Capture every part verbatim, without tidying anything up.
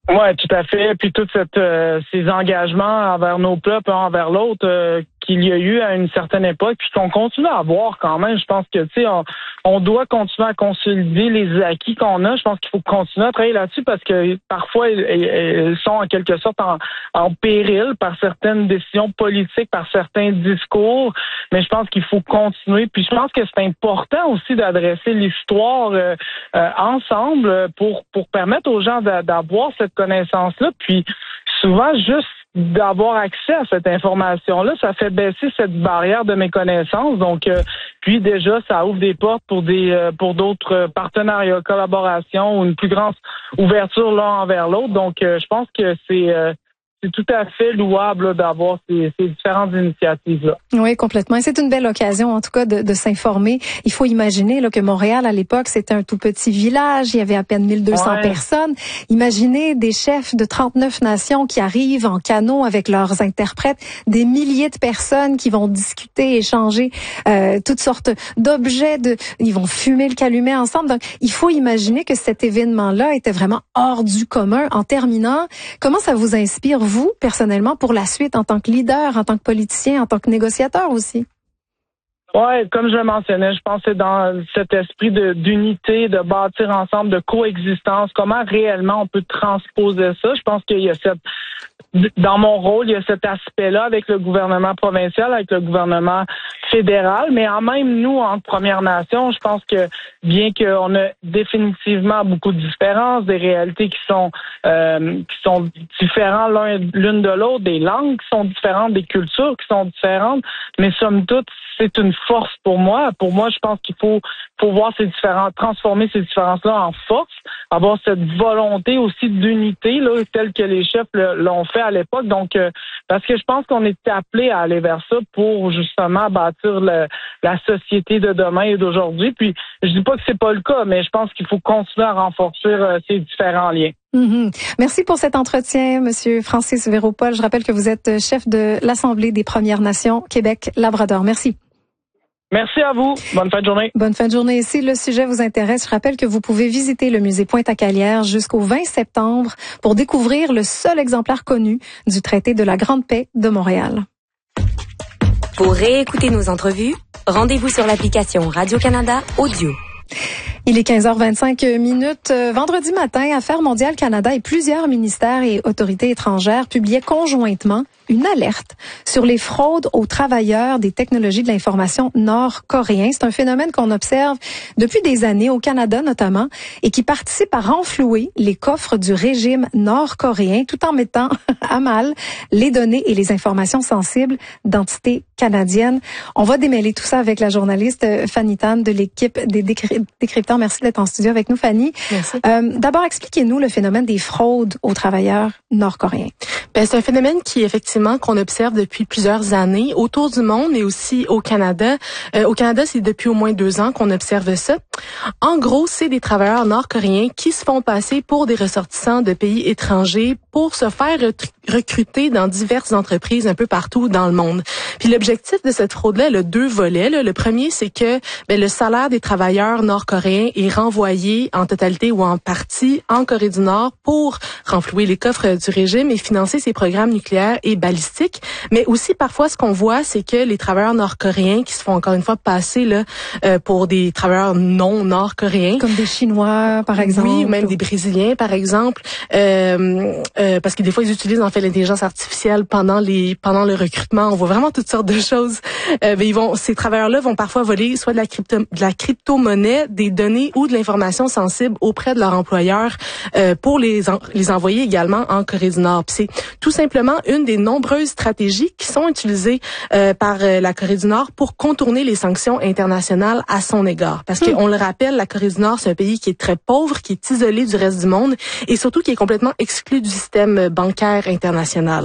Ouais, tout à fait. Puis tous euh, ces engagements envers nos peuples, envers l'autre, euh, qu'il y a eu à une certaine époque, puis qu'on continue à avoir quand même. Je pense que, tu sais, on, on doit continuer à consolider les acquis qu'on a. Je pense qu'il faut continuer à travailler là-dessus parce que parfois, ils, ils sont en quelque sorte en, en péril par certaines décisions politiques, par certains discours. Mais je pense qu'il faut continuer. Puis je pense que c'est important aussi d'adresser l'histoire euh, euh, ensemble pour pour permettre aux gens d'a, d'avoir cette connaissance-là. Puis souvent, juste d'avoir accès à cette information-là, ça fait baisser cette barrière de méconnaissance. Donc, euh, puis déjà, ça ouvre des portes pour des euh, pour d'autres partenariats, collaborations ou une plus grande ouverture l'un envers l'autre. Donc, euh, je pense que c'est euh, c'est tout à fait louable là, d'avoir ces, ces différentes initiatives-là. Oui, complètement. Et c'est une belle occasion, en tout cas, de, de s'informer. Il faut imaginer là, que Montréal, à l'époque, c'était un tout petit village. Il y avait à peine mille deux cents ouais. personnes. Imaginez des chefs de trente-neuf nations qui arrivent en canot avec leurs interprètes, des milliers de personnes qui vont discuter, échanger euh, toutes sortes d'objets. De, ils vont fumer le calumet ensemble. Donc, il faut imaginer que cet événement-là était vraiment hors du commun. En terminant, comment ça vous inspire, vous, personnellement, pour la suite, en tant que leader, en tant que politicien, en tant que négociateur aussi? Ouais, comme je le mentionnais, je pense que c'est dans cet esprit de, d'unité, de bâtir ensemble, de coexistence, comment réellement on peut transposer ça. Je pense qu'il y a cette, dans mon rôle, il y a cet aspect-là avec le gouvernement provincial, avec le gouvernement fédéral, mais en même nous, en Première Nation, je pense que bien qu'on a définitivement beaucoup de différences, des réalités qui sont euh, qui sont différentes l'un, l'une de l'autre, des langues qui sont différentes, des cultures qui sont différentes, mais somme toute, c'est une force pour moi. Pour moi, je pense qu'il faut, faut voir ces différences, transformer ces différences-là en force, avoir cette volonté aussi d'unité, là, telle que les chefs le, l'ont fait à l'époque. Donc, euh, parce que je pense qu'on est appelé à aller vers ça pour justement bâtir le, la société de demain et d'aujourd'hui. Puis, je dis pas que c'est pas le cas, mais je pense qu'il faut continuer à renforcer euh, ces différents liens. Mm-hmm. Merci pour cet entretien, Monsieur Francis Véropol. Je rappelle que vous êtes chef de l'Assemblée des Premières Nations Québec-Labrador. Merci. Merci à vous. Bonne fin de journée. Bonne fin de journée. Si le sujet vous intéresse, je rappelle que vous pouvez visiter le musée Pointe-à-Calière jusqu'au vingt septembre pour découvrir le seul exemplaire connu du traité de la Grande Paix de Montréal. Pour réécouter nos entrevues, rendez-vous sur l'application Radio-Canada Audio. Il est quinze heures vingt-cinq minutes. Vendredi matin, Affaires mondiales Canada et plusieurs ministères et autorités étrangères publiaient conjointement une alerte sur les fraudes aux travailleurs des technologies de l'information nord-coréens. C'est un phénomène qu'on observe depuis des années au Canada notamment et qui participe à renflouer les coffres du régime nord-coréen tout en mettant à mal les données et les informations sensibles d'entités canadiennes. On va démêler tout ça avec la journaliste Fanny Tan de l'équipe des décry- décrypteurs. Merci d'être en studio avec nous, Fanny. Merci. Euh, d'abord, expliquez-nous le phénomène des fraudes aux travailleurs nord-coréens. Ben, c'est un phénomène qui, effectivement, qu'on observe depuis plusieurs années autour du monde et aussi au Canada. Euh, au Canada, c'est depuis au moins deux ans qu'on observe ça. En gros, c'est des travailleurs nord-coréens qui se font passer pour des ressortissants de pays étrangers pour se faire recruter dans diverses entreprises un peu partout dans le monde. Puis l'objectif de cette fraude-là, elle a deux volets. Là. Le premier, c'est que ben, le salaire des travailleurs nord-coréens est renvoyé en totalité ou en partie en Corée du Nord pour renflouer les coffres du régime et financer ses programmes nucléaires et balistiques. Mais aussi, parfois, ce qu'on voit, c'est que les travailleurs nord-coréens qui se font encore une fois passer là euh, pour des travailleurs non nord-coréens. Comme des Chinois, par exemple. Oui, ou même des Brésiliens, par exemple. Euh, euh, parce que des fois, ils utilisent en fait l'intelligence artificielle pendant les pendant le recrutement. On voit vraiment toutes sortes de choses. Euh, mais ils vont, ces travailleurs-là vont parfois voler soit de la crypto, de la crypto-monnaie, des données ou de l'information sensible auprès de leur employeur euh, pour les en, les envoyer également en Corée du Nord. Puis c'est tout simplement une des nombreuses stratégies qui sont utilisées euh, par euh, la Corée du Nord pour contourner les sanctions internationales à son égard. Parce qu'on mmh. le rappelle, la Corée du Nord, c'est un pays qui est très pauvre, qui est isolé du reste du monde et surtout qui est complètement exclu du système bancaire international.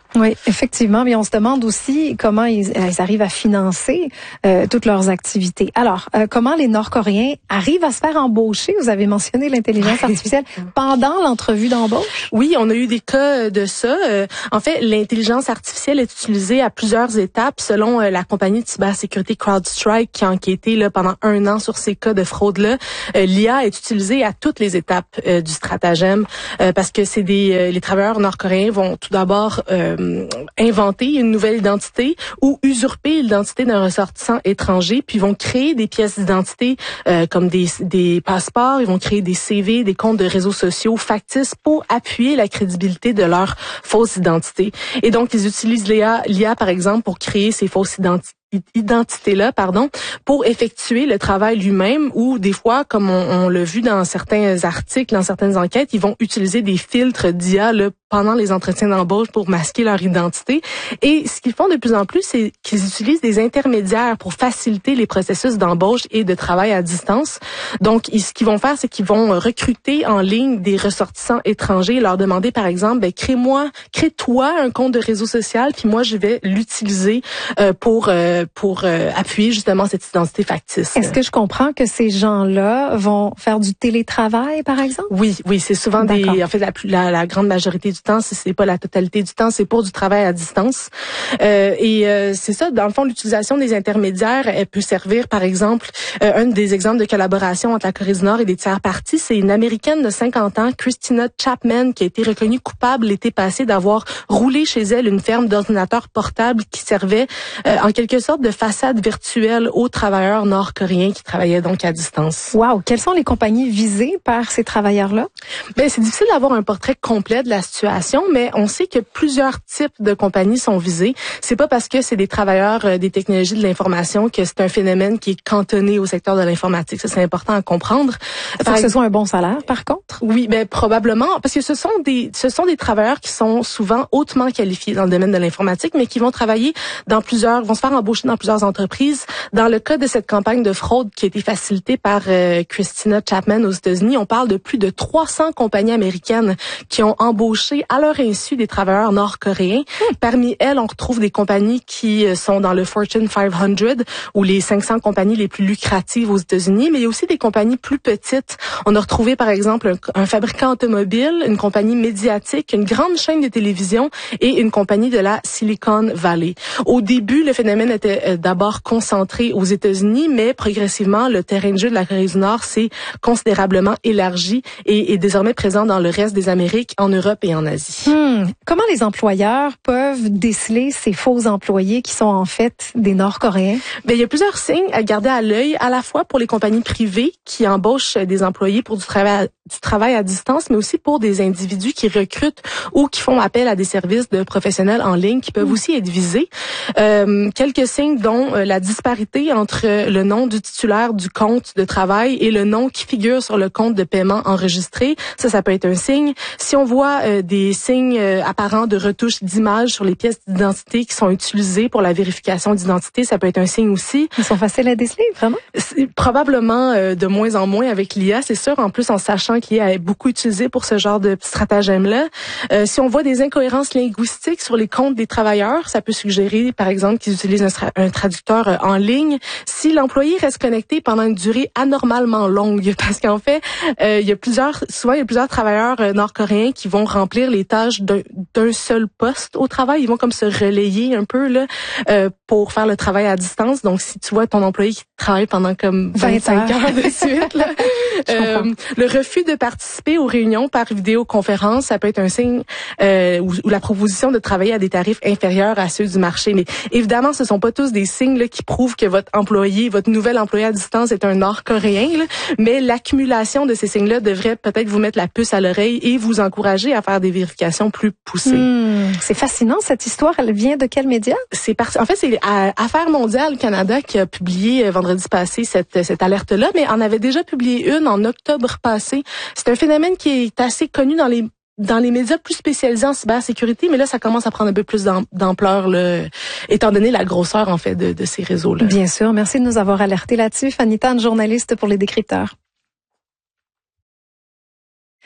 Oui, effectivement. Mais on se demande aussi comment ils, ils arrivent à financer euh, toutes leurs activités. Alors, euh, comment les Nord-Coréens arrivent à se faire embaucher? Vous avez mentionné l'intelligence artificielle pendant l'entrevue d'embauche. Oui, on a eu des cas de ça. Euh, en fait, l'intelligence artificielle est utilisée à plusieurs étapes selon euh, la compagnie de cybersécurité CrowdStrike qui a enquêté là, pendant un an sur ces cas de fraude-là. Euh, L'I A est utilisée à toutes les étapes euh, du stratagème euh, parce que c'est des euh, les travailleurs nord-coréens vont tout d'abord euh, inventer une nouvelle identité ou usurper l'identité d'un ressortissant étranger, puis vont créer des pièces d'identité euh, comme des, des passeports, ils vont créer des C V, des comptes de réseaux sociaux factices pour appuyer la crédibilité de leur fausse identité. Et donc, ils utilisent l'I A, l'I A par exemple, pour créer ces fausses identités. identité-là, pardon, pour effectuer le travail lui-même ou des fois, comme on, on l'a vu dans certains articles, dans certaines enquêtes, ils vont utiliser des filtres d'I A là, pendant les entretiens d'embauche pour masquer leur identité. Et ce qu'ils font de plus en plus, c'est qu'ils utilisent des intermédiaires pour faciliter les processus d'embauche et de travail à distance. Donc, ils, ce qu'ils vont faire, c'est qu'ils vont recruter en ligne des ressortissants étrangers et leur demander, par exemple, ben, crée-moi, crée-toi un compte de réseau social, puis moi, je vais l'utiliser euh, pour euh, pour euh, appuyer justement cette identité factice. Est-ce que je comprends que ces gens-là vont faire du télétravail, par exemple? Oui, oui, c'est souvent des, en fait, la, la, la grande majorité du temps, si c'est pas la totalité du temps, c'est pour du travail à distance. Euh, et euh, c'est ça, dans le fond, l'utilisation des intermédiaires, elle peut servir, par exemple, euh, un des exemples de collaboration entre la Corée du Nord et des tiers parties, c'est une Américaine de cinquante ans, Christina Chapman, qui a été reconnue coupable l'été passé d'avoir roulé chez elle une ferme d'ordinateurs portables qui servait euh, en quelque sorte de façade virtuelle aux travailleurs nord-coréens qui travaillaient donc à distance. Wow! Quelles sont les compagnies visées par ces travailleurs-là? Ben, c'est difficile d'avoir un portrait complet de la situation, mais on sait que plusieurs types de compagnies sont visées. C'est pas parce que c'est des travailleurs euh, des technologies de l'information que c'est un phénomène qui est cantonné au secteur de l'informatique. Ça, c'est important à comprendre. Il faut que ce soit un bon salaire, par contre? Oui, ben probablement, parce que ce sont des ce sont des travailleurs qui sont souvent hautement qualifiés dans le domaine de l'informatique, mais qui vont travailler dans plusieurs, vont se faire embaucher dans plusieurs entreprises. Dans le cas de cette campagne de fraude qui a été facilitée par euh, Christina Chapman aux États-Unis, on parle de plus de trois cents compagnies américaines qui ont embauché à leur insu des travailleurs nord-coréens. Hmm. Parmi elles, on retrouve des compagnies qui sont dans le Fortune cinq cents ou les cinq cents compagnies les plus lucratives aux États-Unis, mais il y a aussi des compagnies plus petites. On a retrouvé par exemple un, un fabricant automobile, une compagnie médiatique, une grande chaîne de télévision et une compagnie de la Silicon Valley. Au début, le phénomène était d'abord concentré aux États-Unis, mais progressivement, le terrain de jeu de la Corée du Nord s'est considérablement élargi et est désormais présent dans le reste des Amériques, en Europe et en Asie. Hmm. Comment les employeurs peuvent déceler ces faux employés qui sont en fait des Nord-Coréens? Bien, il y a plusieurs signes à garder à l'œil, à la fois pour les compagnies privées qui embauchent des employés pour du travail, du travail à distance, mais aussi pour des individus qui recrutent ou qui font appel à des services de professionnels en ligne qui peuvent mmh. aussi être visés. Euh, quelques signes dont euh, la disparité entre le nom du titulaire du compte de travail et le nom qui figure sur le compte de paiement enregistré. Ça, ça peut être un signe. Si on voit euh, des signes euh, apparents de retouche d'image sur les pièces d'identité qui sont utilisées pour la vérification d'identité, ça peut être un signe aussi. Ils sont faciles à déceler, vraiment? C'est probablement euh, de moins en moins avec l'I A, c'est sûr. En plus, en sachant qu'il est beaucoup utilisé pour ce genre de stratagème-là. Euh, si on voit des incohérences linguistiques sur les comptes des travailleurs, ça peut suggérer, par exemple, qu'ils utilisent un, tra- un traducteur euh, en ligne. Si l'employé reste connecté pendant une durée anormalement longue, parce qu'en fait, euh, il y a plusieurs, souvent il y a plusieurs travailleurs euh, nord-coréens qui vont remplir les tâches d'un, d'un seul poste au travail. Ils vont comme se relayer un peu là euh, pour faire le travail à distance. Donc, si tu vois ton employé qui travaille pendant comme vingt-cinq heures de suite, là, euh, le refus de participer aux réunions par vidéoconférence, ça peut être un signe euh, ou, ou la proposition de travailler à des tarifs inférieurs à ceux du marché. Mais évidemment, ce sont pas tous des signes là, qui prouvent que votre employé, votre nouvel employé à distance est un Nord-Coréen. Là, mais l'accumulation de ces signes-là devrait peut-être vous mettre la puce à l'oreille et vous encourager à faire des vérifications plus poussées. Mmh, c'est fascinant cette histoire. Elle vient de quel média? C'est parti. En fait, c'est Affaires mondiales Canada qui a publié euh, vendredi passé cette cette alerte-là, mais en avait déjà publié une en octobre passé. C'est un phénomène qui est assez connu dans les dans les médias plus spécialisés en cybersécurité, mais là, ça commence à prendre un peu plus d'ampleur, là, étant donné la grosseur, en fait, de, de ces réseaux-là. Bien sûr. Merci de nous avoir alertés là-dessus. Fanny Tan, journaliste pour Les Décrypteurs.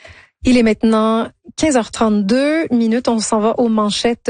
Il est maintenant quinze heures trente-deux minutes. On s'en va aux manchettes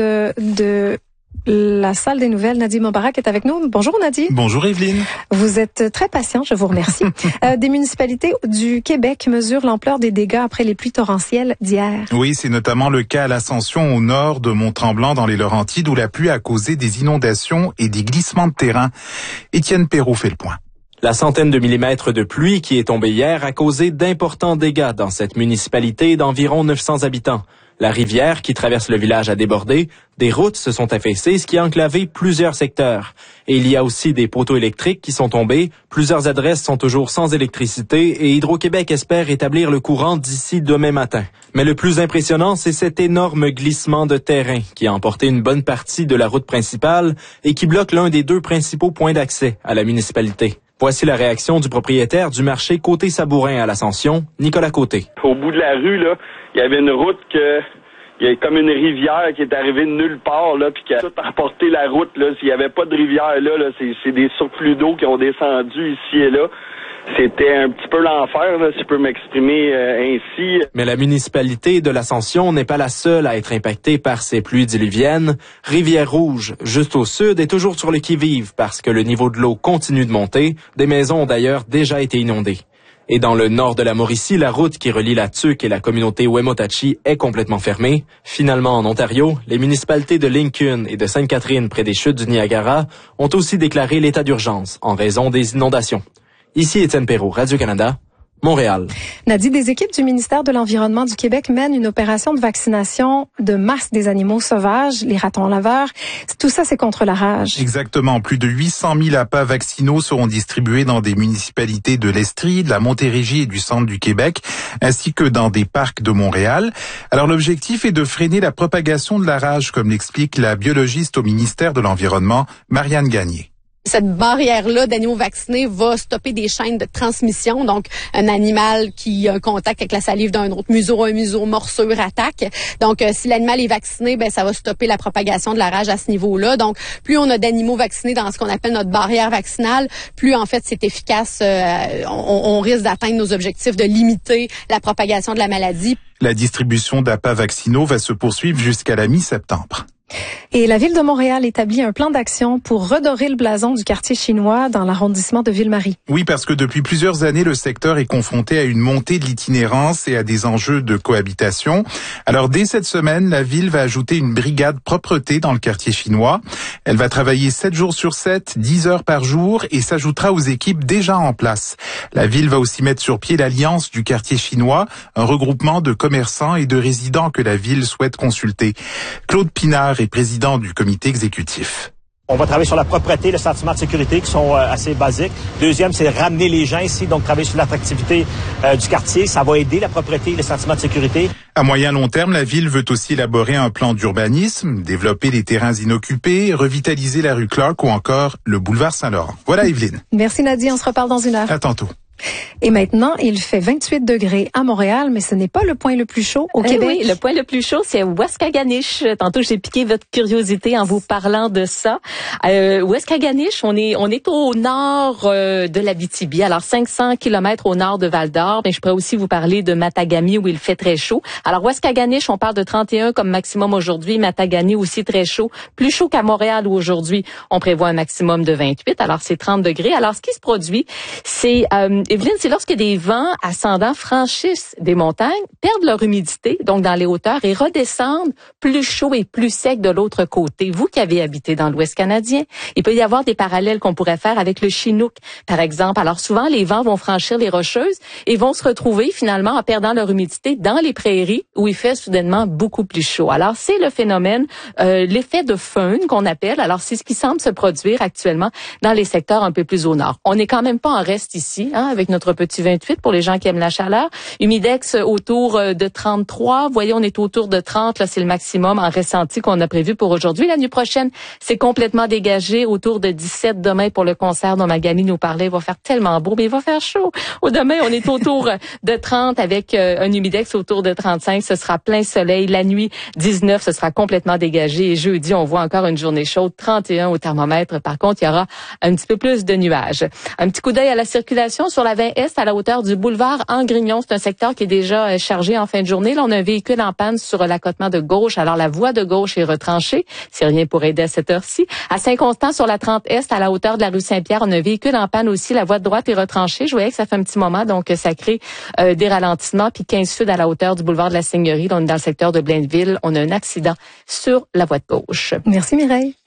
de la salle des nouvelles. Nadim Mobarak est avec nous. Bonjour Nadim. Bonjour Evelyne. Vous êtes très patient, je vous remercie. euh, des municipalités du Québec mesurent l'ampleur des dégâts après les pluies torrentielles d'hier. Oui, c'est notamment le cas à l'Ascension au nord de Mont-Tremblant dans les Laurentides où la pluie a causé des inondations et des glissements de terrain. Étienne Perrault fait le point. La centaine de millimètres de pluie qui est tombée hier a causé d'importants dégâts dans cette municipalité d'environ neuf cents habitants. La rivière qui traverse le village a débordé, des routes se sont affaissées, ce qui a enclavé plusieurs secteurs. Et il y a aussi des poteaux électriques qui sont tombés, plusieurs adresses sont toujours sans électricité et Hydro-Québec espère établir le courant d'ici demain matin. Mais le plus impressionnant, c'est cet énorme glissement de terrain qui a emporté une bonne partie de la route principale et qui bloque l'un des deux principaux points d'accès à la municipalité. Voici la réaction du propriétaire du marché Côté-Sabourin à l'Ascension, Nicolas Côté. Au bout de la rue, là, il y avait une route que, il y a comme une rivière qui est arrivée de nulle part, là, puis qui a tout emporté la route, là. S'il n'y avait pas de rivière, là, là, c'est, c'est des surplus d'eau qui ont descendu ici et là. C'était un petit peu l'enfer, là, si je peux m'exprimer euh, ainsi. Mais la municipalité de l'Ascension n'est pas la seule à être impactée par ces pluies diluviennes. Rivière-Rouge, juste au sud, est toujours sur le qui-vive parce que le niveau de l'eau continue de monter. Des maisons ont d'ailleurs déjà été inondées. Et dans le nord de la Mauricie, la route qui relie la Tuque et la communauté Wemotachi est complètement fermée. Finalement, en Ontario, les municipalités de Lincoln et de Sainte-Catherine, près des chutes du Niagara, ont aussi déclaré l'état d'urgence en raison des inondations. Ici Étienne Perrault, Radio-Canada, Montréal. Nadie, des équipes du ministère de l'Environnement du Québec mènent une opération de vaccination de masse des animaux sauvages, les ratons laveurs. Tout ça, c'est contre la rage. Exactement. Plus de huit cent mille appâts vaccinaux seront distribués dans des municipalités de l'Estrie, de la Montérégie et du centre du Québec, ainsi que dans des parcs de Montréal. Alors, l'objectif est de freiner la propagation de la rage, comme l'explique la biologiste au ministère de l'Environnement, Marianne Gagné. Cette barrière-là d'animaux vaccinés va stopper des chaînes de transmission. Donc, un animal qui a un contact avec la salive d'un autre, museau à museau, morsure, attaque. Donc, euh, si l'animal est vacciné, ben ça va stopper la propagation de la rage à ce niveau-là. Donc, plus on a d'animaux vaccinés dans ce qu'on appelle notre barrière vaccinale, plus en fait c'est efficace. Euh, on, on risque d'atteindre nos objectifs de limiter la propagation de la maladie. La distribution d'appâts vaccinaux va se poursuivre jusqu'à la mi-septembre. Et la Ville de Montréal établit un plan d'action pour redorer le blason du quartier chinois dans l'arrondissement de Ville-Marie. Oui, parce que depuis plusieurs années, le secteur est confronté à une montée de l'itinérance et à des enjeux de cohabitation. Alors, dès cette semaine, la Ville va ajouter une brigade propreté dans le quartier chinois. Elle va travailler sept jours sur sept, dix heures par jour et s'ajoutera aux équipes déjà en place. La Ville va aussi mettre sur pied l'Alliance du quartier chinois, un regroupement de commerçants et de résidents que la Ville souhaite consulter. Claude Pinard est président du comité exécutif. On va travailler sur la propreté, le sentiment de sécurité qui sont euh, assez basiques. Deuxième, c'est ramener les gens ici, donc travailler sur l'attractivité euh, du quartier. Ça va aider la propreté et le sentiment de sécurité. À moyen long terme, la Ville veut aussi élaborer un plan d'urbanisme, développer les terrains inoccupés, revitaliser la rue Clark ou encore le boulevard Saint-Laurent. Voilà Evelyne. Merci Nadie, on se reparle dans une heure. À tantôt. Et maintenant, il fait vingt-huit degrés à Montréal, mais ce n'est pas le point le plus chaud au eh Québec. Oui, le point le plus chaud, c'est Waskaganish. Tantôt, j'ai piqué votre curiosité en vous parlant de ça. Euh, Waskaganish, on est on est au nord euh, de l'Abitibi, alors cinq cents kilomètres au nord de Val-d'Or, mais je pourrais aussi vous parler de Matagami où il fait très chaud. Alors, Waskaganish, on parle de trente et un comme maximum aujourd'hui, Matagami aussi très chaud, plus chaud qu'à Montréal où aujourd'hui, on prévoit un maximum de vingt-huit, alors c'est trente degrés. Alors, ce qui se produit, c'est... Euh, Evelyne, c'est lorsque des vents ascendants franchissent des montagnes, perdent leur humidité, donc dans les hauteurs, et redescendent plus chaud et plus sec de l'autre côté. Vous qui avez habité dans l'Ouest canadien, il peut y avoir des parallèles qu'on pourrait faire avec le Chinook, par exemple. Alors souvent, les vents vont franchir les Rocheuses et vont se retrouver finalement en perdant leur humidité dans les prairies où il fait soudainement beaucoup plus chaud. Alors c'est le phénomène, euh, l'effet de föhn qu'on appelle. Alors c'est ce qui semble se produire actuellement dans les secteurs un peu plus au nord. On n'est quand même pas en reste ici, hein, avec notre petit vingt-huit pour les gens qui aiment la chaleur. Humidex autour de trente-trois. Vous voyez, on est autour de trente. Là, c'est le maximum en ressenti qu'on a prévu pour aujourd'hui. La nuit prochaine, c'est complètement dégagé. Autour de dix-sept demain pour le concert dont Magali nous parlait. Il va faire tellement beau, mais il va faire chaud. Au demain, on est autour de trente avec un humidex autour de trente-cinq. Ce sera plein soleil. La nuit, dix-neuf, ce sera complètement dégagé. Et jeudi, on voit encore une journée chaude. trente et un au thermomètre. Par contre, il y aura un petit peu plus de nuages. Un petit coup d'œil à la circulation sur la vingt Est, à la hauteur du boulevard Angrignon, c'est un secteur qui est déjà chargé en fin de journée. Là, on a un véhicule en panne sur l'accotement de gauche. Alors, la voie de gauche est retranchée. C'est rien pour aider à cette heure-ci. À Saint-Constant, sur la trente Est, à la hauteur de la rue Saint-Pierre, on a un véhicule en panne aussi. La voie de droite est retranchée. Je voyais que ça fait un petit moment, donc ça crée euh, des ralentissements. Puis quinze Sud, à la hauteur du boulevard de la Seigneurie, là, on est dans le secteur de Blainville. On a un accident sur la voie de gauche. Merci Mireille.